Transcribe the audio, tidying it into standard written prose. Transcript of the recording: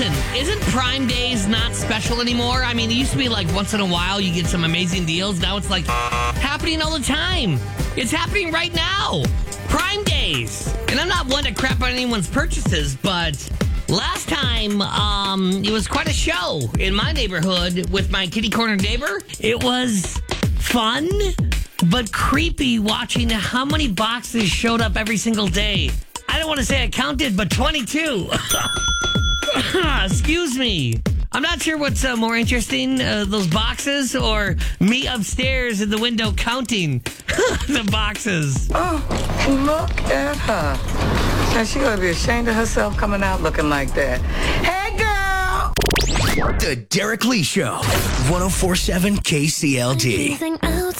listen, isn't Prime Days not special anymore? I mean, it used to be like once in a while you get some amazing deals. Now it's like happening all the time. It's happening right now. Prime Days. And I'm not one to crap on anyone's purchases, but last time, it was quite a show in my neighborhood with my kitty corner neighbor. It was fun, but creepy watching how many boxes showed up every single day. I don't want to say I counted, but 22. Excuse me. I'm not sure what's more interesting, those boxes or me upstairs in the window counting the boxes. Oh, look at her. Now she gonna be ashamed of herself coming out looking like that. Hey, girl! The Derek Lee Show, 104.7 KCLD.